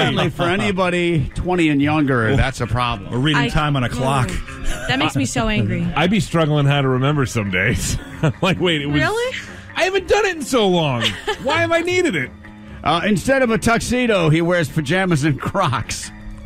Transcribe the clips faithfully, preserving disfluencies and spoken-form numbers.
apparently for anybody twenty and younger, that's a problem. We're reading I- time on a clock. That makes me so angry. I'd be struggling how to remember some days. I'm like, wait, it was. Really? I haven't done it in so long. Why have I needed it? Uh, instead of a tuxedo, he wears pajamas and Crocs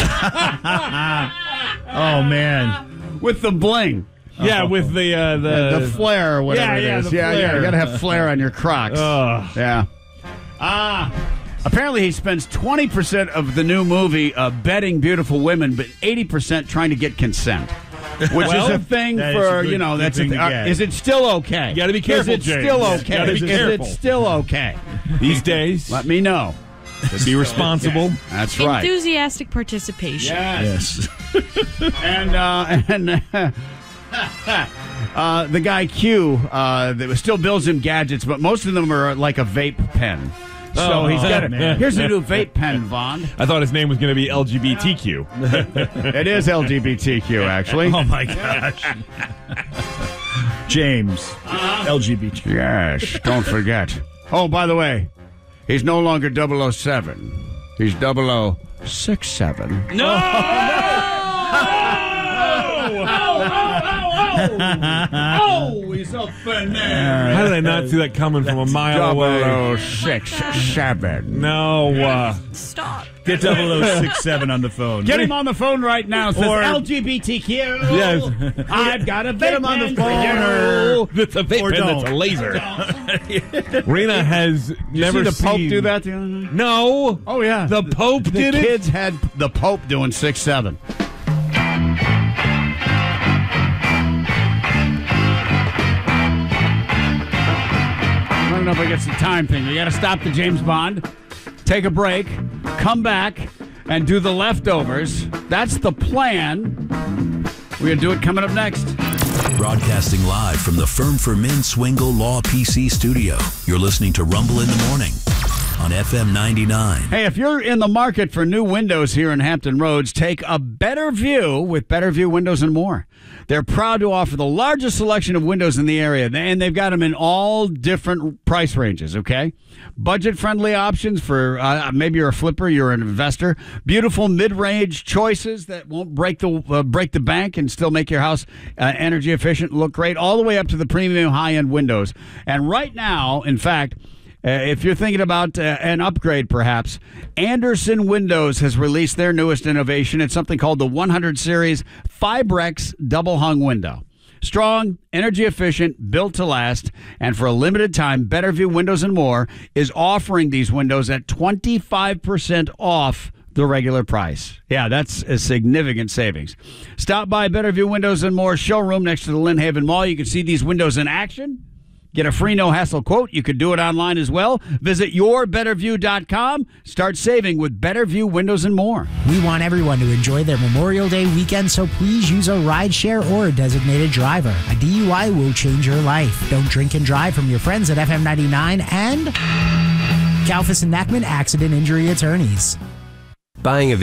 Oh, man. with the bling. Yeah, with the uh, the, the flare or whatever yeah, it yeah, is. the yeah, yeah, flare. you got to have flare on your Crocs. Ugh. Yeah. Ah. Apparently, he spends twenty percent of the new movie uh, betting beautiful women, but eighty percent trying to get consent. Which Well, is a thing that is for, a good- you know, good that's a thing th- to uh, get. is it still okay? You gotta be careful, Is it James. still Yeah, okay? gotta be is careful. it still okay? These days, Let me know. be responsible. That's right. Enthusiastic participation. Yes. Yes. And uh, and uh, uh, the guy Q uh, that still builds him gadgets, but most of them are like a vape pen. So Oh, he's got it. man. Here's a new vape pen, Vaughn. I thought his name was going to be L G B T Q. It is L G B T Q, actually. Oh, my gosh. James, L G B T. Yes, don't forget. Oh, by the way, he's no longer double oh seven. He's double oh six seven. Oh, he's up in there. How did I not see that coming from a mile double away? oh six seven. No. Uh, Stop. Get double oh six seven on the phone. Get him on the phone right now. Says Or- L G B T Q. Yes. I've got a vape Get him on the pen for phone you. or- That's a vape Or pen. That's a don't. laser. Rena has You never see the Pope seen- do that the other night? No. Oh, yeah. The Pope The did it? kids had the Pope doing six seven. I don't know if I get some time thing. You got to stop the James Bond, take a break, come back, and do the leftovers. That's the plan. We're going to do it coming up next. Broadcasting live from the Firm for Men Swingle Law P C studio. You're listening to Rumble in the Morning on F M ninety-nine. Hey, if you're in the market for new windows here in Hampton Roads, take a Better View with Better View Windows and More. They're proud to offer the largest selection of windows in the area, and they've got them in all different price ranges, okay? Budget-friendly options for uh, maybe you're a flipper, you're an investor. Beautiful mid-range choices that won't break the uh, break the bank and still make your house uh, energy efficient, look great, all the way up to the premium high-end windows. And right now, in fact, Uh, if you're thinking about uh, an upgrade, perhaps, Anderson Windows has released their newest innovation. It's something called the one hundred Series Fibrex Double Hung Window. Strong, energy efficient, built to last, and for a limited time, Better View Windows and More is offering these windows at twenty-five percent off the regular price. Yeah, that's a significant savings. Stop by Better View Windows and More showroom next to the Lynn Haven Mall. You can see these windows in action. Get a free no-hassle quote. You could do it online as well. Visit your better view dot com. Start saving with Better View Windows and More. We want everyone to enjoy their Memorial Day weekend, so please use a rideshare or a designated driver. A D U I will change your life. Don't drink and drive from your friends at F M ninety-nine and Kalfas and Nachman Accident Injury Attorneys. Buying a